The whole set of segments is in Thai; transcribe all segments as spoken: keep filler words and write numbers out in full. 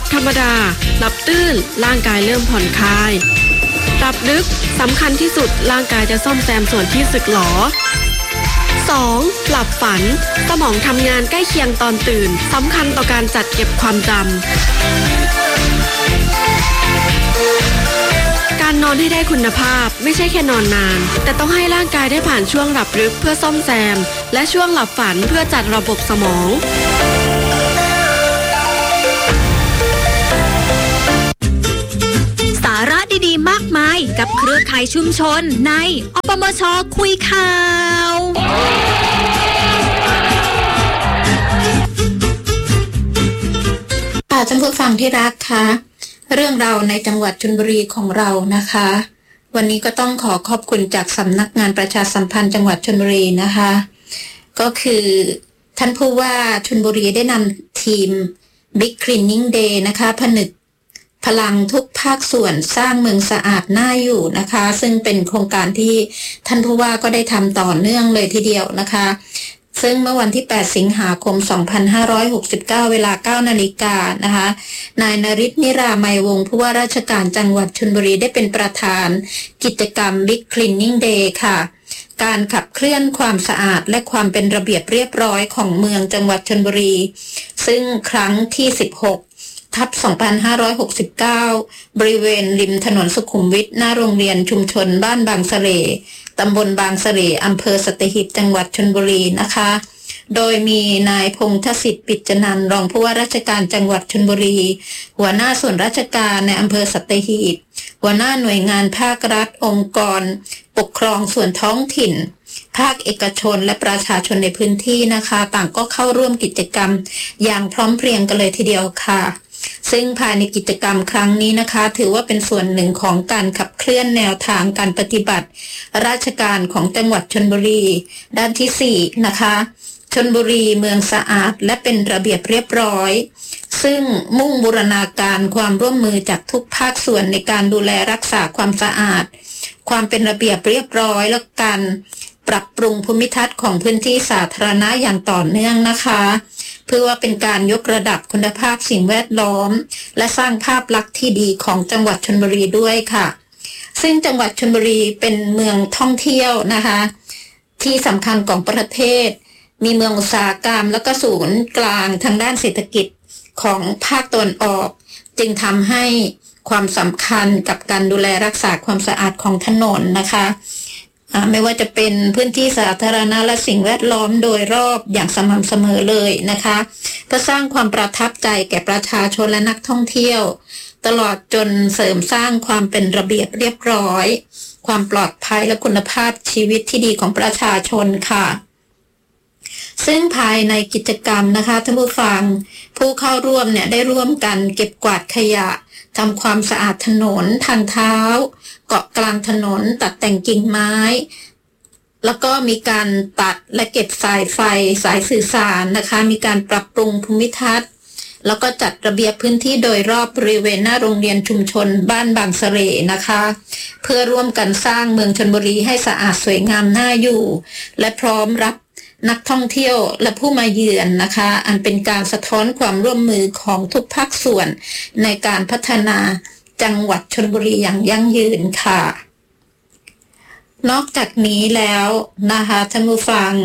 ธรรมดาหลับตื้นร่างกายเริ่มผ่อนคลายหลับลึกสำคัญที่สุดร่างกายจะซ่อมแซมส่วนที่สึกหรอ สอง. หลับฝันสมองทำงานใกล้เคียงตอนตื่นสำคัญต่อการจัดเก็บความจำการนอนให้ได้คุณภาพไม่ใช่แค่นอนนานแต่ต้องให้ร่างกายได้ผ่านช่วงหลับลึกเพื่อซ่อมแซมและช่วงหลับฝันเพื่อจัดระบบสมองสาระดีๆมากมายกับเครือข่ายชุมชนในอปมช.คุยข่าวค่ะท่านผู้ฟังที่รักค่ะเรื่องราวในจังหวัดชลบุรีของเรานะคะวันนี้ก็ต้องขอขอบคุณจากสำนักงานประชาสัมพันธ์จังหวัดชลบุรีนะคะก็คือท่านผู้ว่าชลบุรีได้นำทีม Big Cleaning Day นะคะผนึกพลังทุกภาคส่วนสร้างเมืองสะอาดน่าอยู่นะคะซึ่งเป็นโครงการที่ท่านผู้ว่าก็ได้ทำต่อเนื่องเลยทีเดียวนะคะซึ่งเมื่อวันที่แปดสิงหาคมสองพันห้าร้อยหกสิบเก้าเวลา เก้านาฬิกานะคะนายนฤทธิ์นิรามัยวงศ์ผู้ว่าราชการจังหวัดชลบุรีได้เป็นประธานกิจกรรม Big Cleaning Day ค่ะการขับเคลื่อนความสะอาดและความเป็นระเบียบเรียบร้อยของเมืองจังหวัดชลบุรีซึ่งครั้งที่สิบหกทับสองพันห้าร้อยหกสิบเก้าบริเวณริมถนนสุขุมวิทหน้าโรงเรียนชุมชนบ้านบางสะเลตำบลบางสะเลอำเภอสัตหีบจังหวัดชลบุรีนะคะโดยมีนายพงษ์ทศิษฐ์ปิจนันท์รองผู้ว่าราชการจังหวัดชลบุรีหัวหน้าส่วนราชการในอำเภอสัตหีบหัวหน้าหน่วยงานภาครัฐองค์กรปกครองส่วนท้องถิ่นภาคเอกชนและประชาชนในพื้นที่นะคะต่างก็เข้าร่วมกิจกรรมอย่างพร้อมเพรียงกันเลยทีเดียวค่ะซึ่งภายในกิจกรรมครั้งนี้นะคะถือว่าเป็นส่วนหนึ่งของการขับเคลื่อนแนวทางการปฏิบัติราชการของจังหวัดชลบุรีด้านที่สี่นะคะชลบุรีเมืองสะอาดและเป็นระเบียบเรียบร้อยซึ่งมุ่งบูรณาการความร่วมมือจากทุกภาคส่วนในการดูแลรักษาความสะอาดความเป็นระเบียบเรียบร้อยและการปรับปรุงภูมิทัศน์ของพื้นที่สาธารณะอย่างต่อเนื่องนะคะเพื่อว่าเป็นการยกระดับคุณภาพสิ่งแวดล้อมและสร้างภาพลักษณ์ที่ดีของจังหวัดชลบุรีด้วยค่ะซึ่งจังหวัดชลบุรีเป็นเมืองท่องเที่ยวนะคะที่สำคัญของประเทศมีเมืองอุตสาหกรรมแล้วก็ศูนย์กลางทางด้านเศรษฐกิจของภาคตะวันออกจึงทำให้ความสำคัญกับการดูแลรักษาความสะอาดของถนนนะคะไม่ว่าจะเป็นพื้นที่สาธารณะและสิ่งแวดล้อมโดยรอบอย่างสม่ำเสมอเลยนะคะเพื่อสร้างความประทับใจแก่ประชาชนและนักท่องเที่ยวตลอดจนเสริมสร้างความเป็นระเบียบเรียบร้อยความปลอดภัยและคุณภาพชีวิตที่ดีของประชาชนค่ะซึ่งภายในกิจกรรมนะคะท่านผู้ฟังผู้เข้าร่วมเนี่ยได้ร่วมกันเก็บกวาดขยะทำความสะอาดถนนทางเท้าเกาะกลางถนนตัดแต่งกิ่งไม้แล้วก็มีการตัดและเก็บสายไฟสายสื่อสารนะคะมีการปรับปรุงภูมิทัศน์แล้วก็จัดระเบียบพื้นที่โดยรอบบริเวณหน้าโรงเรียนชุมชนบ้านบางสะเลนะคะเพื่อร่วมกันสร้างเมืองชลบุรีให้สะอาดสวยงามน่าอยู่และพร้อมรับนักท่องเที่ยวและผู้มาเยือนนะคะอันเป็นการสะท้อนความร่วมมือของทุกภาคส่วนในการพัฒนาจังหวัดชลบุรีอย่างยั่งยืนค่ะนอกจากนี้แล้วนะคะท่านผู้ฟัง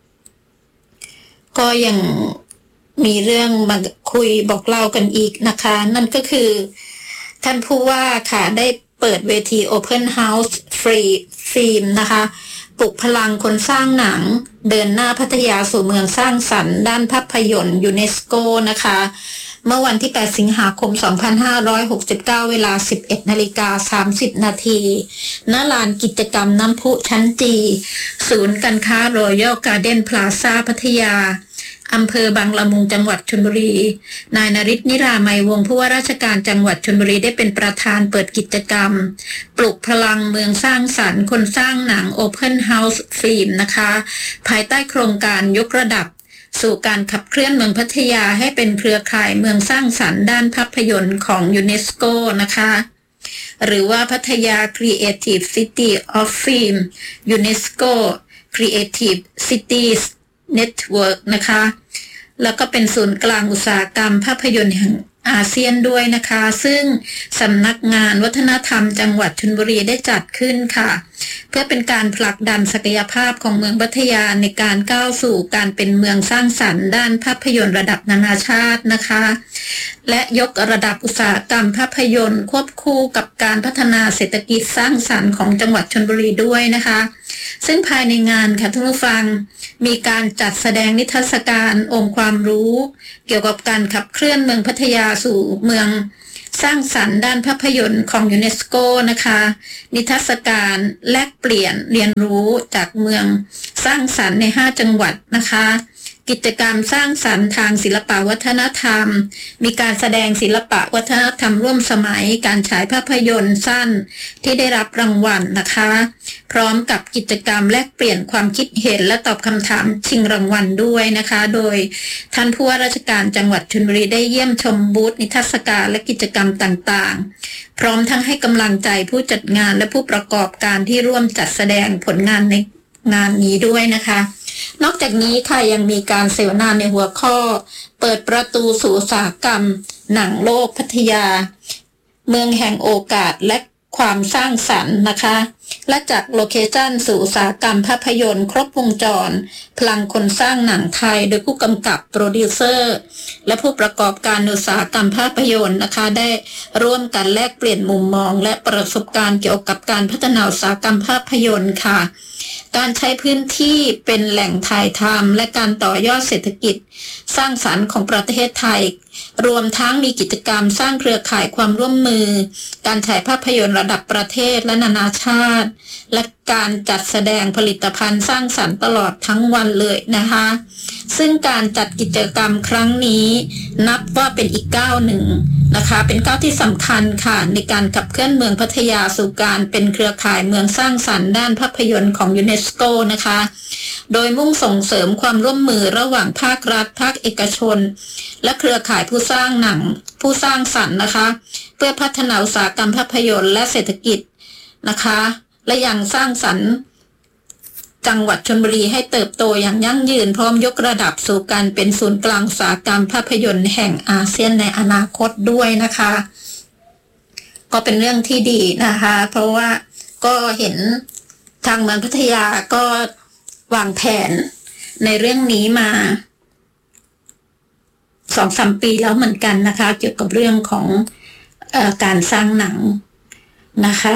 ก็ยังมีเรื่องมาคุยบอกเล่ากันอีกนะคะนั่นก็คือท่านผู้ว่าค่ะได้เปิดเวที Open House Free Film นะคะปลุกพลังคนสร้างหนังเดินหน้าพัทยาสู่เมืองสร้างสรรค์ด้านภาพยนตร์ยูเนสโกนะคะเมื่อวันที่แปดสิงหาคมสองพันห้าร้อยหกสิบเก้าเวลา สิบเอ็ดนาฬิกาสามสิบนาทีณลานกิจกรรมน้ำพุชั้นจีศูนย์การค้ารอยัลการ์เด้นพลาซ่าพัทยาอำเภอบางละมุงจังหวัดชลบุรีนายนฤทธิ์นิรามัยวงศ์ผู้ว่าราชการจังหวัดชลบุรีได้เป็นประธานเปิดกิจกรรมปลุกพลังเมืองสร้างสรรค์คนสร้างหนัง Open House Film นะคะภายใต้โครงการยกระดับสู่การขับเคลื่อนเมืองพัทยาให้เป็นเครือข่ายเมืองสร้างสรรค์ด้านภาพยนตร์ของยูเนสโกนะคะหรือว่าพัทยา Creative City of Film UNESCO Creative Cities Network นะคะแล้วก็เป็นศูนย์กลางอุตสาหกรรมภาพยนตร์แห่งอาเซียนด้วยนะคะซึ่งสำนักงานวัฒนธรรมจังหวัดชลบุรีได้จัดขึ้นค่ะเพื่อเป็นการผลักดันศักยภาพของเมืองพัทยาในการก้าวสู่การเป็นเมืองสร้างสรรค์ด้านภาพยนตร์ระดับนานาชาตินะคะและยกระดับอุตสาหกรรมภาพยนตร์ควบคู่กับการพัฒนาเศรษฐกิจสร้างสรรค์ของจังหวัดชลบุรีด้วยนะคะซึ่งภายในงานค่ะท่านผู้ฟังมีการจัดแสดงนิทรรศการองค์ความรู้เกี่ยวกับการขับเคลื่อนเมืองพัทยาสู่เมืองสร้างสรรค์ด้านภาพยนตร์ของยูเนสโกนะคะนิทรรศการแลกเปลี่ยนเรียนรู้จากเมืองสร้างสรรค์ในห้าจังหวัดนะคะกิจกรรมสร้างสรรค์ทางศิลปวัฒนธรรมมีการแสดงศิลปะวัฒนธรรมร่วมสมัยการฉายภาพยนตร์สั้นที่ได้รับรางวัลนะคะพร้อมกับกิจกรรมแลกเปลี่ยนความคิดเห็นและตอบคำถามชิงรางวัลด้วยนะคะโดยท่านผู้ว่าราชการจังหวัดชลบุรีได้เยี่ยมชมบูธนิทรรศการและกิจกรรมต่างๆพร้อมทั้งให้กำลังใจผู้จัดงานและผู้ประกอบการที่ร่วมจัดแสดงผลงานในงานนี้ด้วยนะคะนอกจากนี้ค่ะยังมีการเสวนาในหัวข้อเปิดประตูสู่อุตสาหกรรมหนังโลกพัทยาเมืองแห่งโอกาสและความสร้างสรรค์นะคะและจากโลเคชั่นสู่อุตสาหกรรมภาพยนตร์ครบวงจรพลังคนสร้างหนังไทยโดยผู้กำกับโปรดิวเซอร์และผู้ประกอบการอุตสาหกรรมภาพยนตร์นะคะได้ร่วมกันแลกเปลี่ยนมุมมองและประสบการณ์เกี่ยวกับการพัฒนาอุตสาหกรรมภาพยนตร์ค่ะการใช้พื้นที่เป็นแหล่งถ่ายทำและการต่อยอดเศรษฐกิจสร้างสรรค์ของประเทศไทยรวมทั้งมีกิจกรรมสร้างเครือข่ายความร่วมมือการฉายภาพยนตร์ระดับประเทศและนานาชาติและการจัดแสดงผลิตภัณฑ์สร้างสรรค์ตลอดทั้งวันเลยนะคะซึ่งการจัดกิจกรรมครั้งนี้นับว่าเป็นอีกก้าวหนึ่งนะคะเป็นก้าวที่สำคัญค่ะในการขับเคลื่อนเมืองพัทยาสู่การเป็นเครือข่ายเมืองสร้างสรรค์ด้านภาพยนตร์ของยูเนสโกนะคะโดยมุ่งส่งเสริมความร่วมมือระหว่างภาครัฐภาคเอกชนและเครือข่ายผู้สร้างหนังผู้สร้างสรรค์นะคะเพื่อพัฒนาอุตสาหกรรมภาพยนตร์และเศรษฐกิจนะคะและยังสร้างสรรค์จังหวัดชลบุรีให้เติบโตอย่างยั่งยืนพร้อมยกระดับสู่การเป็นศูนย์กลางอุตสาหกรรมภาพยนตร์แห่งอาเซียนในอนาคตด้วยนะคะก็เป็นเรื่องที่ดีนะคะเพราะว่าก็เห็นทางเมืองพัทยาก็วางแผนในเรื่องนี้มาสองสามปีแล้วเหมือนกันนะคะเกี่ยวกับเรื่องของเอ่อการสร้างหนังนะคะ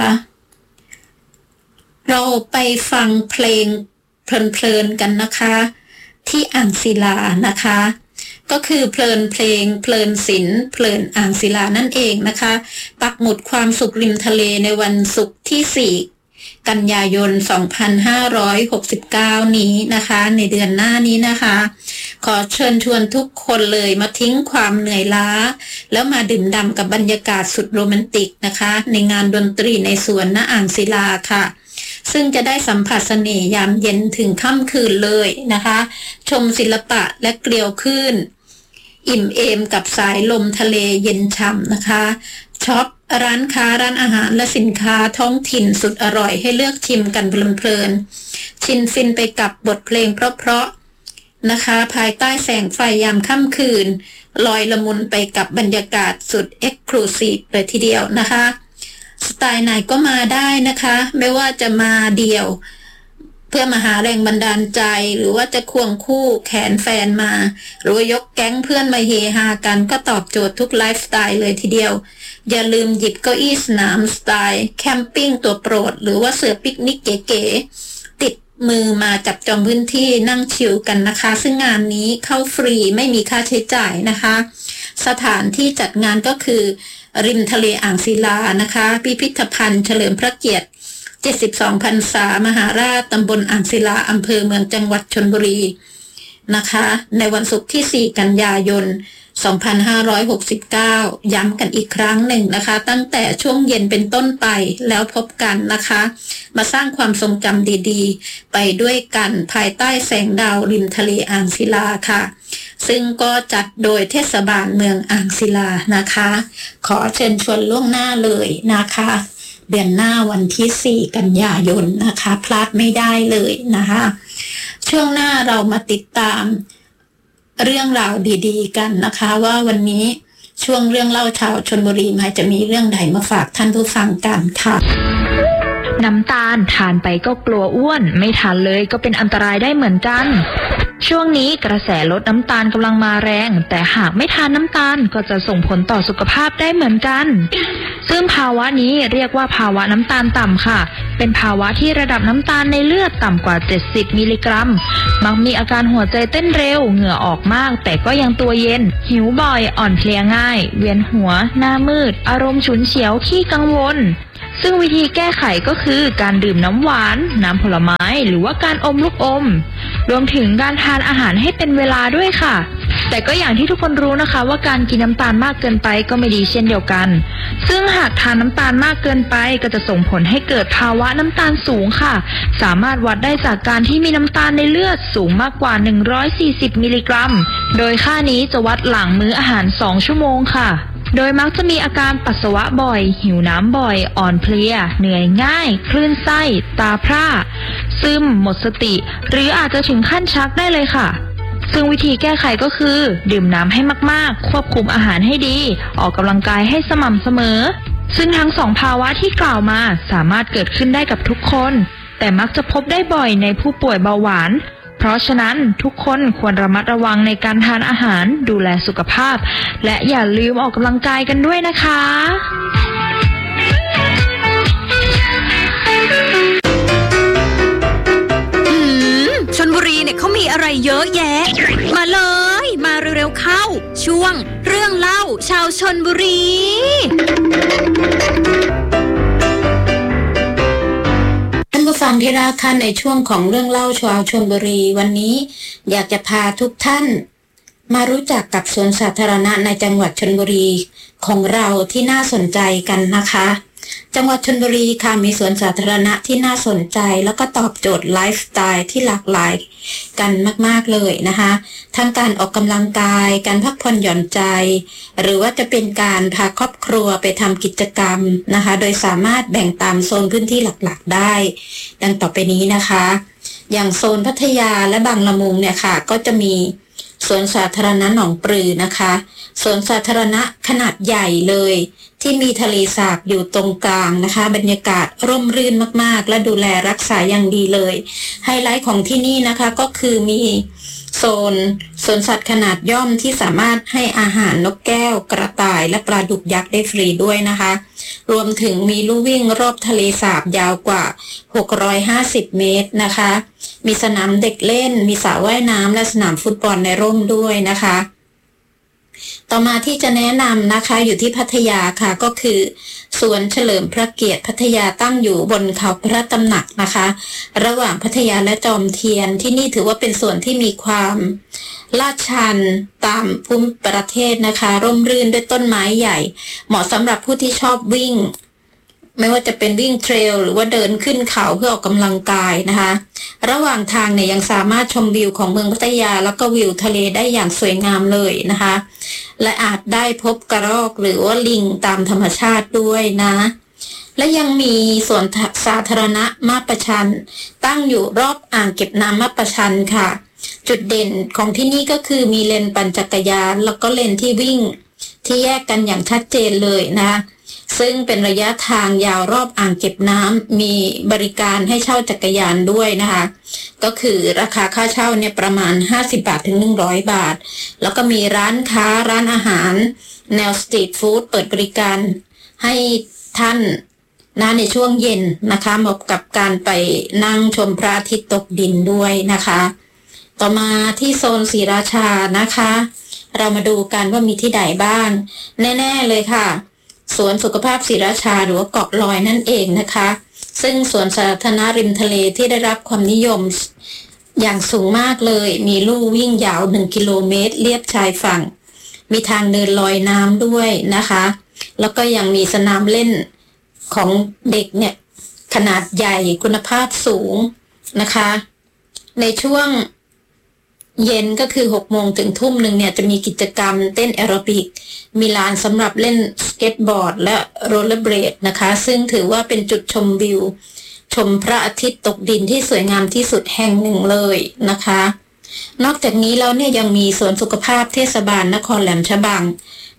เราไปฟังเพลงเพลินๆกันนะคะที่อ่างศิลานะคะก็คือเพลินเพลงเพลินศิลป์เพลินอ่างศิลานั่นเองนะคะปักหมุดความสุขริมทะเลในวันศุกร์ที่สี่กันยายนสองพันห้าร้อยหกสิบเก้านี้นะคะในเดือนหน้านี้นะคะขอเชิญชวนทุกคนเลยมาทิ้งความเหนื่อยล้าแล้วมาดื่มด่ำกับบรรยากาศสุดโรแมนติกนะคะในงานดนตรีในสวนณอ่างศิลาค่ะซึ่งจะได้สัมผัสเสน่ห์ยามเย็นถึงค่ำคืนเลยนะคะชมศิลปะและเกลียวคลื่นอิ่มเอมกับสายลมทะเลเย็นฉ่ำนะคะช็อปร้านค้าร้านอาหารและสินค้าท้องถิ่นสุดอร่อยให้เลือกชิมกันเพลินๆชินฟินไปกับบทเพลงเพราะๆนะคะภายใต้แสงไฟยามค่ำคืนลอยละมุนไปกับบรรยากาศสุดเอ็กซ์คลูซีฟเลยทีเดียวนะคะสไตล์ไหนก็มาได้นะคะไม่ว่าจะมาเดี่ยวเพื่อมาหาแรงบันดาลใจหรือว่าจะควงคู่แขนแฟนมาหรือว่ายกแก๊งเพื่อนมาเฮฮากันก็ตอบโจทย์ทุกไลฟ์สไตล์เลยทีเดียวอย่าลืมหยิบเก้าอี้สนามสไตล์แคมปิ้งตัวโปรดหรือว่าเสือปิกนิกเก๋ๆติดมือมาจับจองพื้นที่นั่งชิลกันนะคะซึ่งงานนี้เข้าฟรีไม่มีค่าใช้จ่ายนะคะสถานที่จัดงานก็คือริมทะเลอ่างศิลานะคะพิพิธภัณฑ์เฉลิมพระเกียรติเจ็ดสิบสองพรรษามหาราชตำบลอ่างศิลาอำเภอเมืองจังหวัดชลบุรีนะคะในวันศุกร์ที่สี่กันยายนสองพันห้าร้อยหกสิบเก้าย้ำกันอีกครั้งหนึ่งนะคะตั้งแต่ช่วงเย็นเป็นต้นไปแล้วพบกันนะคะมาสร้างความทรงจำดีๆไปด้วยกันภายใต้แสงดาวริมทะเลอ่างศิลาค่ะซึ่งก็จัดโดยเทศบาลเมืองอ่างศิลานะคะขอเชิญชวนล่วงหน้าเลยนะคะเดือนหน้าวันที่สี่กันยายนนะคะพลาดไม่ได้เลยนะคะช่วงหน้าเรามาติดตามเรื่องราวดีๆกันนะคะว่าวันนี้ช่วงเรื่องเล่าชาวชลบุรีมาจะมีเรื่องใดมาฝากท่านผู้ฟังกันค่ะน้ำตาลทานไปก็กลัวอ้วนไม่ทานเลยก็เป็นอันตรายได้เหมือนกันช่วงนี้กระแสลดน้ำตาลกำลังมาแรงแต่หากไม่ทานน้ำตาลก็จะส่งผลต่อสุขภาพได้เหมือนกันซึ่งภาวะนี้เรียกว่าภาวะน้ำตาลต่ำค่ะเป็นภาวะที่ระดับน้ำตาลในเลือดต่ำกว่าเจ็ดสิบมิลลิกรัมมักมีอาการหัวใจเต้นเร็วเหงื่อออกมากแต่ก็ยังตัวเย็นหิวบ่อยอ่อนเพลียง่ายเวียนหัวหน้ามืดอารมณ์ฉุนเฉียวขี้กังวลซึ่งวิธีแก้ไขก็คือการดื่มน้ำหวานน้ำผลไม้หรือว่าการอมลูกอมรวมถึงการทานอาหารให้เป็นเวลาด้วยค่ะแต่ก็อย่างที่ทุกคนรู้นะคะว่าการกินน้ำตาลมากเกินไปก็ไม่ดีเช่นเดียวกันซึ่งหากทานน้ำตาลมากเกินไปก็จะส่งผลให้เกิดภาวะน้ำตาลสูงค่ะสามารถวัดได้จากการที่มีน้ำตาลในเลือดสูงมากกว่าหนึ่งร้อยสี่สิบมิลลิกรัมโดยค่านี้จะวัดหลังมื้ออาหารสองชั่วโมงค่ะโดยมักจะมีอาการปัสสาวะบ่อยหิวน้ำบ่อยอ่อนเพลียเหนื่อยง่ายคลื่นไส้ตาพร่าซึมหมดสติหรืออาจจะถึงขั้นชักได้เลยค่ะซึ่งวิธีแก้ไขก็คือดื่มน้ำให้มากๆควบคุมอาหารให้ดีออกกำลังกายให้สม่ำเสมอซึ่งทั้งสองภาวะที่กล่าวมาสามารถเกิดขึ้นได้กับทุกคนแต่มักจะพบได้บ่อยในผู้ป่วยเบาหวานเพราะฉะนั้นทุกคนควรระมัดระวังในการทานอาหารดูแลสุขภาพและอย่าลืมออกกำลังกายกันด้วยนะคะอืมชลบุรีเนี่ยเขามีอะไรเยอะแยะมาเลยมาเร็วๆเข้าช่วงเรื่องเล่าชาวชลบุรีท่านผู้ฟังที่รักค่ะในช่วงของเรื่องเล่าชาวชลบุรีวันนี้อยากจะพาทุกท่านมารู้จักกับสวนสาธารณะในจังหวัดชลบุรีของเราที่น่าสนใจกันนะคะจังหวัดชลบุรีค่ะมีสวนสาธารณะที่น่าสนใจแล้วก็ตอบโจทย์ไลฟ์สไตล์ที่หลากหลายกันมากๆเลยนะคะทั้งการออกกำลังกายการพักผ่อนหย่อนใจหรือว่าจะเป็นการพาครอบครัวไปทำกิจกรรมนะคะโดยสามารถแบ่งตามโซนพื้นที่หลักๆได้ดังต่อไปนี้นะคะอย่างโซนพัทยาและบางละมุงเนี่ยค่ะก็จะมีสวนสาธารณะหนองปลือนะคะสวนสาธารณะขนาดใหญ่เลยที่มีทะเลสาบอยู่ตรงกลางนะคะบรรยากาศร่มรื่นมากๆและดูแลรักษาอย่างดีเลยไฮไลท์ของที่นี่นะคะก็คือมีโซนสวนสัตว์ขนาดย่อมที่สามารถให้อาหารนกแก้วกระต่ายและปลาดุกยักษ์ได้ฟรีด้วยนะคะรวมถึงมีลู่วิ่งรอบทะเลสาบยาวกว่าหกร้อยห้าสิบเมตรนะคะมีสนามเด็กเล่นมีสระว่ายน้ำและสนามฟุตบอลในร่มด้วยนะคะต่อมาที่จะแนะนำนะคะอยู่ที่พัทยาค่ะก็คือสวนเฉลิมพระเกียรติพัทยาตั้งอยู่บนเขาพระตำหนักนะคะระหว่างพัทยาและจอมเทียนที่นี่ถือว่าเป็นส่วนที่มีความลาดชันตามภูมิประเทศนะคะร่มรื่นด้วยต้นไม้ใหญ่เหมาะสำหรับผู้ที่ชอบวิ่งไม่ว่าจะเป็นวิ่งเทรลหรือว่าเดินขึ้นเขาเพื่อออกกำลังกายนะคะระหว่างทางเนี่ยยังสามารถชมวิวของเมืองพัทยาแล้วก็วิวทะเลได้อย่างสวยงามเลยนะคะและอาจได้พบกระรอกหรือว่าลิงตามธรรมชาติด้วยนะและยังมีสวนสาธารณะมาประชันตั้งอยู่รอบอ่างเก็บน้ำมาประชันค่ะจุดเด่นของที่นี่ก็คือมีเลนปั่นจักรยานแล้วก็เลนที่วิ่งที่แยกกันอย่างชัดเจนเลยนะซึ่งเป็นระยะทางยาวรอบอ่างเก็บน้ำมีบริการให้เช่าจักรยานด้วยนะคะก็คือราคาค่าเช่าเนี่ยประมาณห้าสิบบาทถึงหนึ่งร้อยบาทแล้วก็มีร้านค้าร้านอาหารแนวสตรีทฟู้ดเปิดบริการให้ท่านนะในช่วงเย็นนะคะเหมาะกับการไปนั่งชมพระอาทิตย์ตกดินด้วยนะคะต่อมาที่โซนศรีราชานะคะเรามาดูกันว่ามีที่ใดบ้างแน่ๆเลยค่ะสวนสุขภาพศรีราชาหรือว่าเกาะลอยนั่นเองนะคะซึ่งสวนสาธารณะริมทะเลที่ได้รับความนิยมอย่างสูงมากเลยมีลู่วิ่งยาวหนึ่งกิโลเมตรเลียบชายฝั่งมีทางเดินลอยน้ำด้วยนะคะแล้วก็ยังมีสนามเล่นของเด็กเนี่ยขนาดใหญ่คุณภาพสูงนะคะในช่วงเย็นก็คือหกโมงถึงทุ่มหนึ่งเนี่ยจะมีกิจกรรมเต้นแอโรบิกมีลานสำหรับเล่นสเก็ตบอร์ดและโรลเลอร์เบลดนะคะซึ่งถือว่าเป็นจุดชมวิวชมพระอาทิตย์ตกดินที่สวยงามที่สุดแห่งหนึ่งเลยนะคะนอกจากนี้แล้วเนี่ยยังมีสวนสุขภาพเทศบาลนครแหลมฉบัง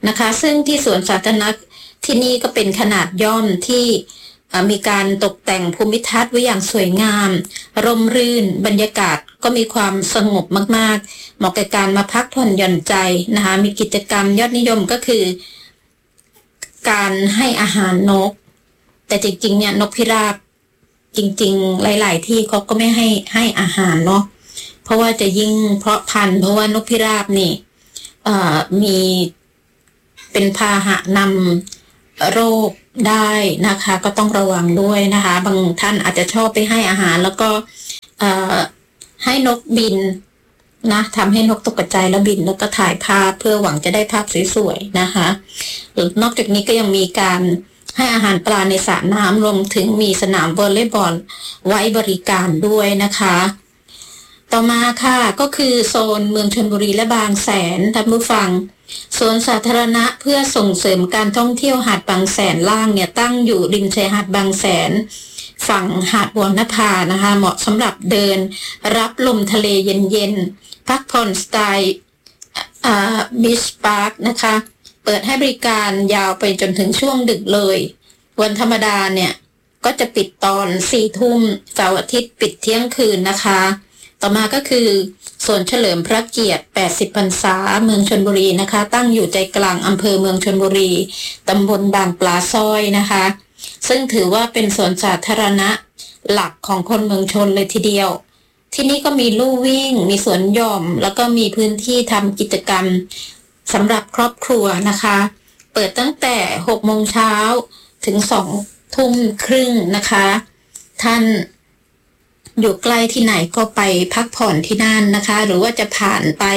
นะคะซึ่งที่สวนสาธารณะที่นี่ก็เป็นขนาดย่อมที่มีการตกแต่งภูมิทัศน์ไว้อย่างสวยงามร่มรื่นบรรยากาศก็มีความสงบมากๆเหมาะกับการมาพักผ่อนหย่อนใจนะคะมีกิจกรรมยอดนิยมก็คือการให้อาหารนกแต่จริงๆเนี่ยนกพิราบจริงๆหลายๆที่เขาก็ไม่ให้ให้อาหารเนาะเพราะว่าจะยิ่งเพราะพันธุ์เพราะว่านกพิราบนี่มีเป็นพาหะนำโรคได้นะคะก็ต้องระวังด้วยนะคะบางท่านอาจจะชอบไปให้อาหารแล้วก็ให้นกบินนะทำให้นกตกใจแล้วบินแล้วก็ถ่ายภาพเพื่อหวังจะได้ภาพสวยๆนะคะนอกจากนี้ก็ยังมีการให้อาหารปลาในสระน้ำรวมถึงมีสนามวอลเลย์บอลไว้บริการด้วยนะคะต่อมาค่ะก็คือโซนเมืองชลบุรีและบางแสนท่านผู้ฟังสวนสาธารณะเพื่อส่งเสริมการท่องเที่ยวหาดบางแสนล่างเนี่ยตั้งอยู่ริมชายหาดบางแสนฝั่งหาดวรรณภานะคะเหมาะสำหรับเดินรับลมทะเลเย็นๆพักผ่อนสไตล์บีชพาร์คนะคะเปิดให้บริการยาวไปจนถึงช่วงดึกเลยวันธรรมดาเนี่ยก็จะปิดตอนสี่ทุ่มเสาร์อาทิตย์ปิดเที่ยงคืนนะคะต่อมาก็คือส่วนเฉลิมพระเกียรติแปดสิบพรรษาเมืองชลบุรีนะคะตั้งอยู่ใจกลางอำเภอเมืองชลบุรีตำบลบางปลาซ้อยนะคะซึ่งถือว่าเป็นสวนสาธารณะหลักของคนเมืองชลเลยทีเดียวที่นี่ก็มีลู่วิ่งมีสวนหย่อมแล้วก็มีพื้นที่ทำกิจกรรมสำหรับครอบครัวนะคะเปิดตั้งแต่หกโมงเช้าถึงสองทุ่มครึ่งนะคะท่านอยู่ใกล้ที่ไหนก็ไปพักผ่อนที่นั่นนะคะหรือว่าจะผ่านไป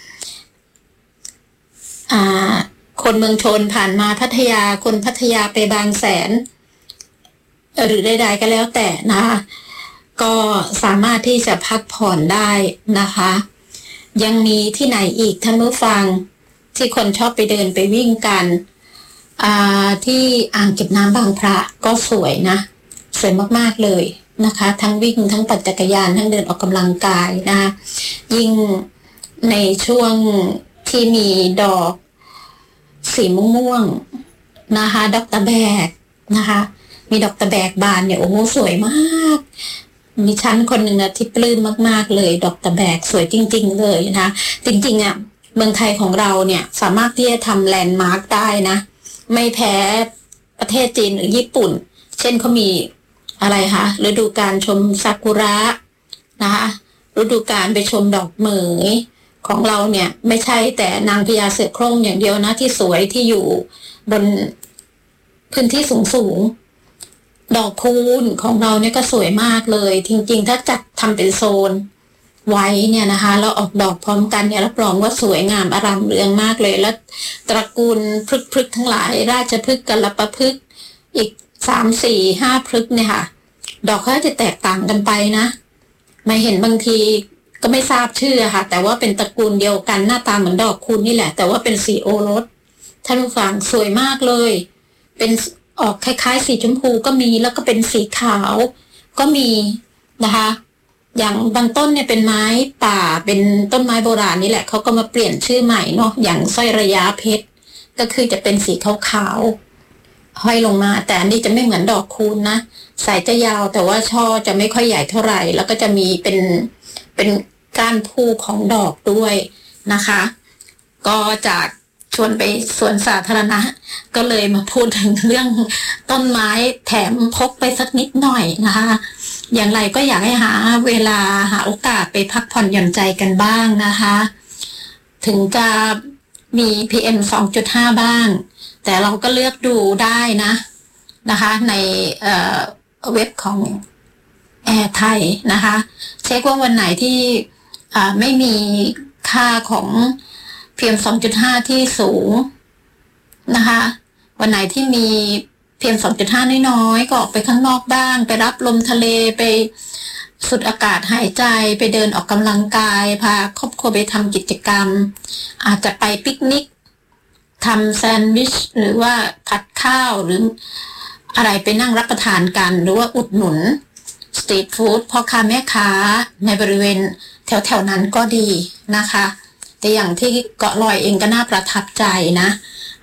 อ่าคนเมืองชนผ่านมาพัทยาคนพัทยาไปบางแสนหรือใดๆก็แล้วแต่นะคะก็สามารถที่จะพักผ่อนได้นะคะยังมีที่ไหนอีกท่านผู้ฟังที่คนชอบไปเดินไปวิ่งกันอ่าที่อ่างเก็บน้ำบางพระก็สวยนะสวยมากๆเลยนะคะทั้งวิ่งทั้งปั่นจักรยานทั้งเดินออกกำลังกายนะคะยิ่งในช่วงที่มีดอกสีม่วงๆนะคะดอกตะแบกนะคะมีดอกตะแบกบานเนี่ยโอ้โหสวยมากมีชั้นคนหนึ่งนะที่ปลื้มมากๆเลยดอกตะแบกสวยจริงๆเลยนะจริงๆอ่ะเมืองไทยของเราเนี่ยสามารถที่จะทำแลนด์มาร์คได้นะไม่แพ้ประเทศจีนหรือญี่ปุ่นเช่นเขามีอะไรคะฤดูการชมซากุระนะคะฤดูการไปชมดอกเหมยของเราเนี่ยไม่ใช่แต่นางพญาเสือโคร่งอย่างเดียวนะที่สวยที่อยู่บนพื้นที่สูงๆดอกคูณของเราเนี่ยก็สวยมากเลยจริงๆถ้าจัดทำเป็นโซนไว้เนี่ยนะคะแล้วออกดอกพร้อมกันเนี่ยรับรองว่าสวยงามอร่ามเรืองมากเลยแล้วตระกูลพฤกษ์พฤกษ์ทั้งหลายราชพฤกษ์กัลปพฤกษ์อีกสามสี่ห้าพฤกษ์เนี่ยค่ะดอกเขาจะแตกต่างกันไปนะไม่เห็นบางทีก็ไม่ทราบชื่อค่ะแต่ว่าเป็นตระกูลเดียวกันหน้าตาเหมือนดอกคูณนี่แหละแต่ว่าเป็นสีโอรสท่านผู้ฟังสวยมากเลยเป็นออกคล้ายๆสีชมพูก็มีแล้วก็เป็นสีขาวก็มีนะคะอย่างบางต้นเนี่ยเป็นไม้ป่าเป็นต้นไม้โบราณนี่แหละเขาก็มาเปลี่ยนชื่อใหม่เนาะอย่างสร้อยระยะเพชรก็คือจะเป็นสีขาวๆห้อยลงมาแต่อันนี้จะไม่เหมือนดอกคูณนะสายจะยาวแต่ว่าช่อจะไม่ค่อยใหญ่เท่าไหร่แล้วก็จะมีเป็นเป็นก้านพูของดอกด้วยนะคะก็จากชวนไปสวนสาธารณะก็เลยมาพูดถึงเรื่องต้นไม้แถมพกไปสักนิดหน่อยนะคะอย่างไรก็อยากให้หาเวลาหาโอกาสไปพักผ่อนหย่อนใจกันบ้างนะคะถึงจะมี พี เอ็ม สองจุดห้า บ้างแต่เราก็เลือกดูได้นะนะคะในเอ่อเว็บของแอร์ไทยนะคะเช็คว่าวันไหนที่อ่าไม่มีค่าของ พี เอ็ม สองจุดห้า ที่สูงนะคะวันไหนที่มี พี เอ็ม สองจุดห้า น้อยๆก็ออกไปข้างนอกบ้างไปรับลมทะเลไปสูดอากาศหายใจไปเดินออกกำลังกายพาครอบครัวไปทำกิจกรรมอาจจะไปปิกนิกทำแซนด์วิชหรือว่าผัดข้าวหรืออะไรไปนั่งรับประทานกันหรือว่าอุดหนุนสตรีทฟู้ดพ่อค้าแม่ค้าในบริเวณแถวๆนั้นก็ดีนะคะแต่อย่างที่เกาะลอยเองก็น่าประทับใจนะ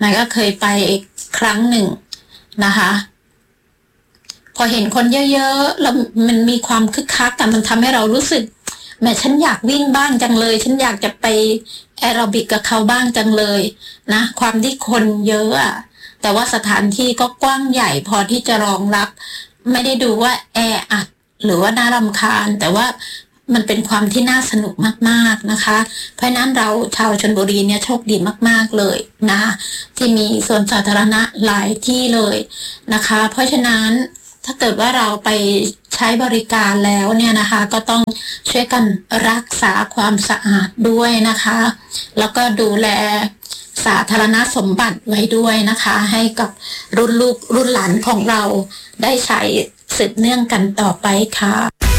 นายก็เคยไปอีกครั้งหนึ่งนะคะพอเห็นคนเยอะๆแล้วมันมีความคึกคักแต่มันทำให้เรารู้สึกแม่ฉันอยากวิ่งบ้างจังเลยฉันอยากจะไปแอโรบิกกับเขาบ้างจังเลยนะความที่คนเยอะอะแต่ว่าสถานที่ก็กว้างใหญ่พอที่จะรองรับไม่ได้ดูว่าแออัดหรือว่าน่ารำคาญแต่ว่ามันเป็นความที่น่าสนุกมากๆนะคะเพราะนั้นเราชาวชลบุรีเนี่ยโชคดีมากๆเลยนะที่มีสวนสาธารณะหลายที่เลยนะคะเพราะฉะนั้นถ้าเกิดว่าเราไปใช้บริการแล้วเนี่ยนะคะก็ต้องช่วยกันรักษาความสะอาดด้วยนะคะแล้วก็ดูแลสาธารณสมบัติไว้ด้วยนะคะให้กับรุ่นลูกรุ่นหลานของเราได้ใช้สืบเนื่องกันต่อไปค่ะ